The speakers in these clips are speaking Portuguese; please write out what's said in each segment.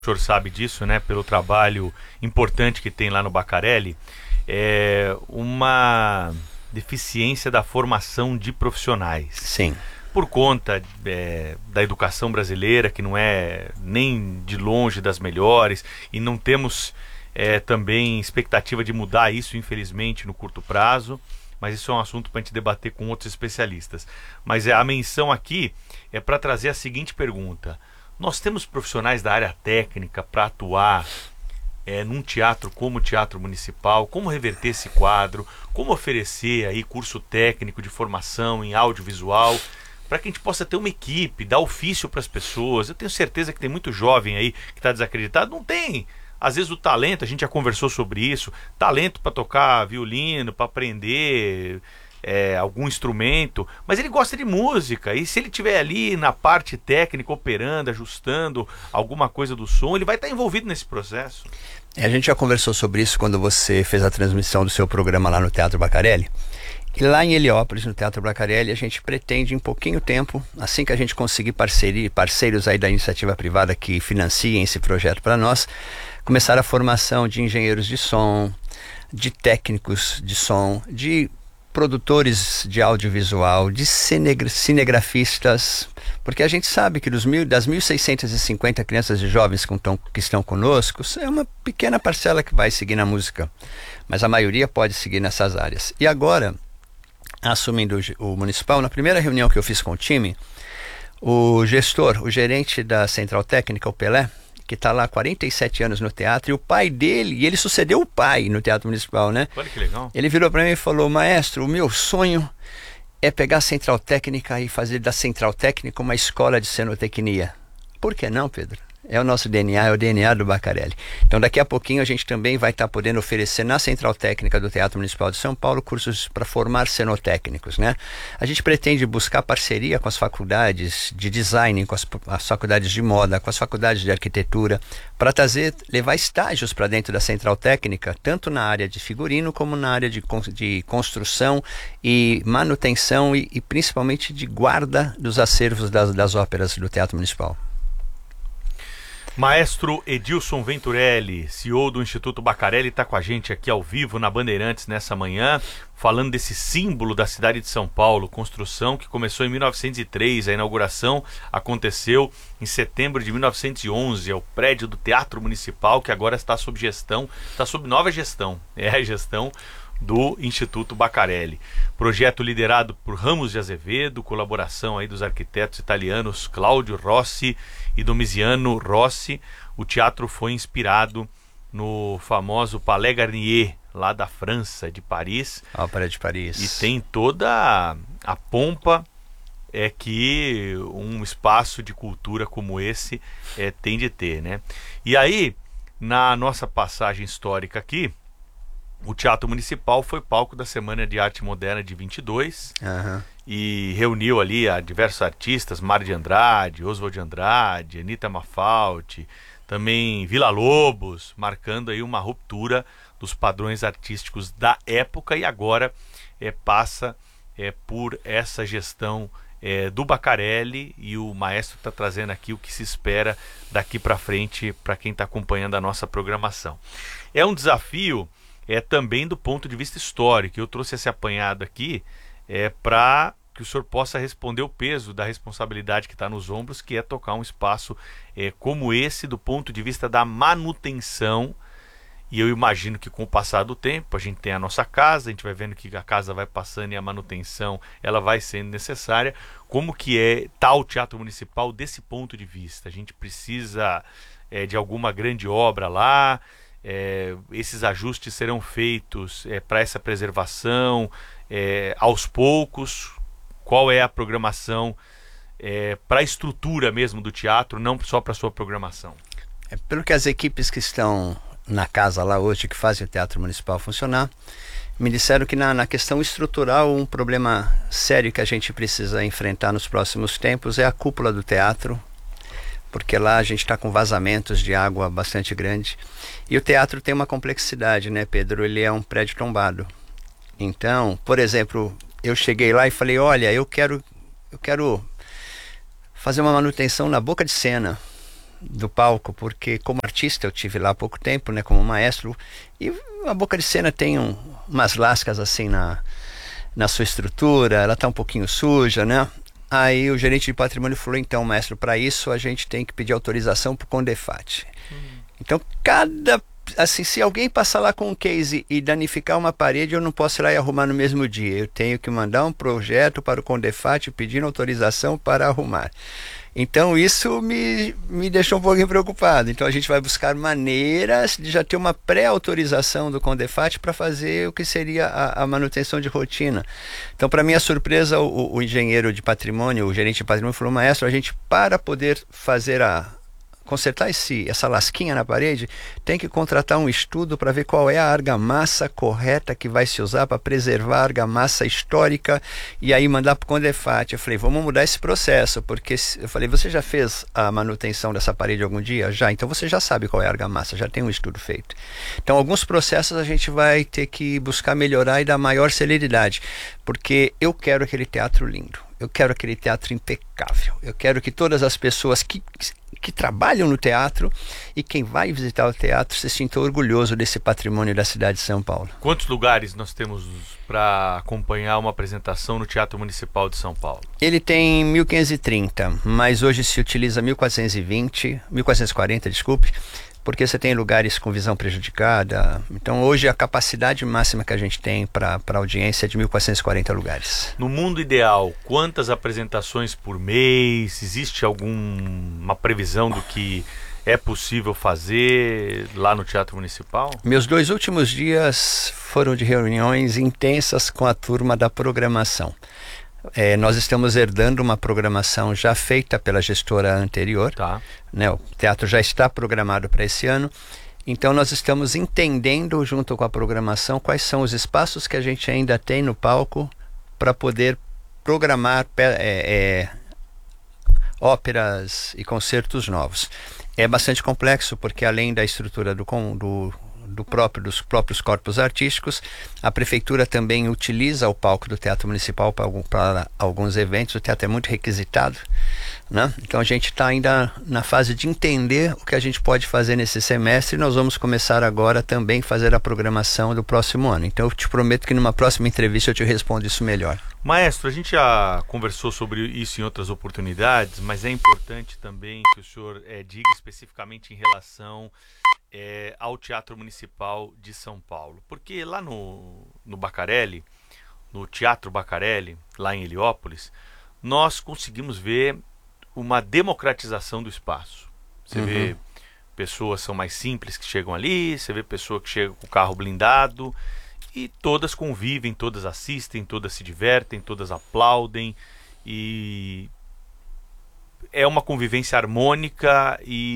o senhor sabe disso, né, pelo trabalho importante que tem lá no Bacarelli, é uma deficiência da formação de profissionais. Sim. Por conta da educação brasileira, que não é nem de longe das melhores, e não temos também expectativa de mudar isso, infelizmente, no curto prazo, mas isso é um assunto para a gente debater com outros especialistas. Mas a menção aqui é para trazer a seguinte pergunta: nós temos profissionais da área técnica para atuar num teatro como o Teatro Municipal? Como reverter esse quadro? Como oferecer aí curso técnico de formação em audiovisual, para que a gente possa ter uma equipe, dar ofício para as pessoas? Eu tenho certeza que tem muito jovem aí que está desacreditado, não tem, às vezes, o talento. A gente já conversou sobre isso, talento para tocar violino, para aprender algum instrumento, mas ele gosta de música, e se ele estiver ali na parte técnica, operando, ajustando alguma coisa do som, ele vai estar envolvido nesse processo. A gente já conversou sobre isso quando você fez a transmissão do seu programa lá no Teatro Bacarelli. E lá em Heliópolis, no Teatro Bacarelli, a gente pretende em pouquinho tempo, assim que a gente conseguir parceiros aí da iniciativa privada que financiem esse projeto para nós, começar a formação de engenheiros de som, de técnicos de som, de produtores de audiovisual, de cinegrafistas, porque a gente sabe que das 1.650 crianças e jovens que estão conosco, é uma pequena parcela que vai seguir na música, mas a maioria pode seguir nessas áreas. E agora, assumindo o municipal, na primeira reunião que eu fiz com o time, o gerente da Central Técnica, o Pelé, que está lá há 47 anos no teatro, e o pai dele, e ele sucedeu o pai no Teatro Municipal, né? Olha que legal. Ele virou para mim e falou: maestro, o meu sonho é pegar a Central Técnica e fazer da Central Técnica uma escola de cenotecnia. Por que não, Pedro? É o nosso DNA, é o DNA do Bacarelli. Então daqui a pouquinho a gente também vai estar podendo oferecer na Central Técnica do Teatro Municipal de São Paulo cursos para formar cenotécnicos, né? A gente pretende buscar parceria com as faculdades de design, com as faculdades de moda, com as faculdades de arquitetura, para levar estágios para dentro da Central Técnica, tanto na área de figurino como na área de construção e manutenção e principalmente de guarda dos acervos das óperas do Teatro Municipal. Maestro Edilson Venturelli, CEO do Instituto Bacarelli, está com a gente aqui ao vivo na Bandeirantes nessa manhã, falando desse símbolo da cidade de São Paulo, construção que começou em 1903, a inauguração aconteceu em setembro de 1911, é o prédio do Teatro Municipal, que agora está sob nova gestão, é a gestão do Instituto Bacarelli. Projeto liderado por Ramos de Azevedo, colaboração aí dos arquitetos italianos Claudio Rossi e Domiziano Rossi. O teatro foi inspirado no famoso Palais Garnier, lá da França, de Paris. A Ópera de Paris. E tem toda a pompa que um espaço de cultura como esse tem de ter, né? E aí, na nossa passagem histórica aqui, o Teatro Municipal foi palco da Semana de Arte Moderna de 22 e reuniu ali diversos artistas, Mário de Andrade, Oswald de Andrade, Anita Mafaldi, também Villa-Lobos, marcando aí uma ruptura dos padrões artísticos da época, e agora passa por essa gestão do Bacarelli, e o maestro está trazendo aqui o que se espera daqui para frente para quem está acompanhando a nossa programação. É um desafio também do ponto de vista histórico. Eu trouxe esse apanhado aqui para que o senhor possa responder o peso da responsabilidade que está nos ombros, que é tocar um espaço como esse do ponto de vista da manutenção. E eu imagino que com o passar do tempo, a gente tem a nossa casa, a gente vai vendo que a casa vai passando e a manutenção ela vai sendo necessária. Como que tá o Teatro Municipal desse ponto de vista? A gente precisa de alguma grande obra lá? Esses ajustes serão feitos para essa preservação aos poucos? Qual é a programação para a estrutura mesmo do teatro, não só para a sua programação? Pelo que as equipes que estão na casa lá hoje, que fazem o Teatro Municipal funcionar, me disseram que na questão estrutural, um problema sério que a gente precisa enfrentar nos próximos tempos é a cúpula do teatro, porque lá a gente está com vazamentos de água bastante grande. E o teatro tem uma complexidade, né, Pedro? Ele é um prédio tombado. Então, por exemplo, eu cheguei lá e falei: olha, eu quero fazer uma manutenção na boca de cena. do palco, porque como artista eu tive lá há pouco tempo, né, como maestro, e a Boca de Cena tem umas lascas assim na sua estrutura, ela tá um pouquinho suja, né? Aí o gerente de patrimônio falou, então, mestre, para isso a gente tem que pedir autorização pro Condefat. Então, assim, se alguém passar lá com um case e danificar uma parede, eu não posso ir lá e arrumar no mesmo dia. Eu tenho que mandar um projeto para o Condefat pedindo autorização para arrumar. Então isso me deixou um pouquinho preocupado. Então a gente vai buscar maneiras de já ter uma pré-autorização do Condefat para fazer o que seria a manutenção de rotina. Então, para minha surpresa, o engenheiro de patrimônio, o gerente de patrimônio falou, maestro, a gente para poder fazer consertar essa lasquinha na parede, tem que contratar um estudo para ver qual é a argamassa correta que vai se usar para preservar a argamassa histórica e aí mandar para o Condefat. Eu falei, vamos mudar esse processo, porque eu falei, você já fez a manutenção dessa parede algum dia? Já, então você já sabe qual é a argamassa, já tem um estudo feito. Então alguns processos a gente vai ter que buscar melhorar e dar maior celeridade, porque eu quero aquele teatro lindo. Eu quero aquele teatro impecável. Eu quero que todas as pessoas que trabalham no teatro e quem vai visitar o teatro se sinta orgulhoso desse patrimônio da cidade de São Paulo. Quantos lugares nós temos para acompanhar uma apresentação no Teatro Municipal de São Paulo? Ele tem 1530, mas hoje se utiliza 1440, desculpe, porque você tem lugares com visão prejudicada. Então hoje a capacidade máxima que a gente tem para audiência é de 1440 lugares. No mundo ideal, quantas apresentações por mês? Existe alguma previsão do que é possível fazer lá no Teatro Municipal? Meus 2 últimos dias foram de reuniões intensas com a turma da programação. Nós estamos herdando uma programação já feita pela gestora anterior. Tá. Né? O teatro já está programado para esse ano. Então nós estamos entendendo junto com a programação quais são os espaços que a gente ainda tem no palco para poder programar óperas e concertos novos. É bastante complexo porque além da estrutura dos próprios corpos artísticos, a prefeitura também utiliza o palco do Teatro Municipal para alguns eventos. O teatro é muito requisitado, né? Então a gente está ainda na fase de entender o que a gente pode fazer nesse semestre e nós vamos começar agora também fazer a programação do próximo ano. Então eu te prometo que numa próxima entrevista eu te respondo isso melhor. Maestro, a gente já conversou sobre isso em outras oportunidades, mas é importante também que o senhor diga especificamente em relação ao Teatro Municipal de São Paulo. Porque lá no Bacarelli, no Teatro Bacarelli, lá em Heliópolis, nós conseguimos ver uma democratização do espaço. Você vê pessoas são mais simples que chegam ali, você vê pessoa que chega com o carro blindado e todas convivem, todas assistem, todas se divertem, todas aplaudem e é uma convivência harmônica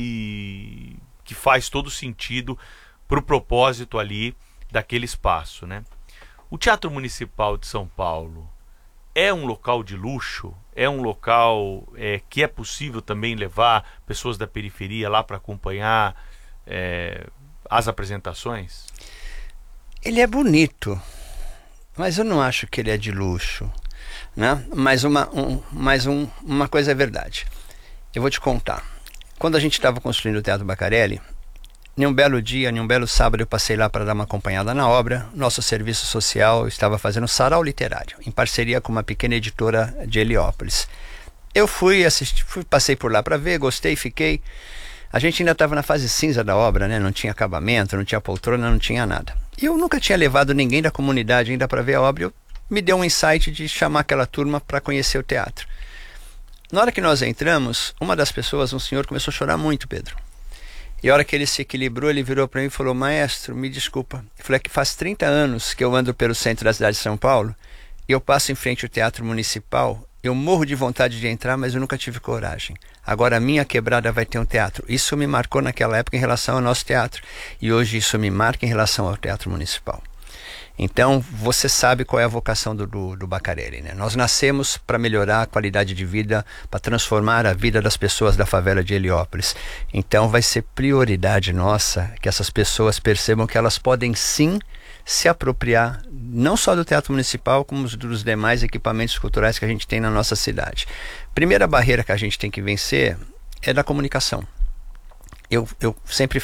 e que faz todo sentido para o propósito ali daquele espaço, né? O Teatro Municipal de São Paulo é um local de luxo? É um local que é possível também levar pessoas da periferia lá para acompanhar as apresentações? Ele é bonito, mas eu não acho que ele é de luxo, né? Mas uma coisa é verdade. Eu vou te contar. Quando a gente estava construindo o Teatro Bacarelli, em um belo dia, em um belo sábado, eu passei lá para dar uma acompanhada na obra. Nosso serviço social estava fazendo um sarau literário, em parceria com uma pequena editora de Heliópolis. Eu passei por lá para ver, gostei, fiquei. A gente ainda estava na fase cinza da obra, né? Não tinha acabamento, não tinha poltrona, não tinha nada. E eu nunca tinha levado ninguém da comunidade ainda para ver a obra. Me deu um insight de chamar aquela turma para conhecer o teatro. Na hora que nós entramos, uma das pessoas, um senhor, começou a chorar muito, Pedro. E a hora que ele se equilibrou, ele virou para mim e falou: maestro, me desculpa. Eu falei que faz 30 anos que eu ando pelo centro da cidade de São Paulo e eu passo em frente ao Teatro Municipal. Eu morro de vontade de entrar, mas eu nunca tive coragem. Agora a minha quebrada vai ter um teatro. Isso me marcou naquela época em relação ao nosso teatro. E hoje isso me marca em relação ao Teatro Municipal. Então, você sabe qual é a vocação do Bacarelli, né? Nós nascemos para melhorar a qualidade de vida, para transformar a vida das pessoas da favela de Heliópolis. Então, vai ser prioridade nossa que essas pessoas percebam que elas podem sim se apropriar, não só do Teatro Municipal, como dos demais equipamentos culturais que a gente tem na nossa cidade. Primeira barreira que a gente tem que vencer é da comunicação. eu sempre